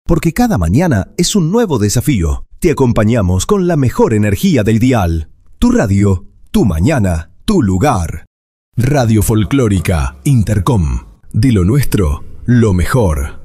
Porque cada mañana es un nuevo desafío. Te acompañamos con la mejor energía del dial. Tu radio, tu mañana, tu lugar. Radio Folclórica Intercom. De lo nuestro, lo mejor.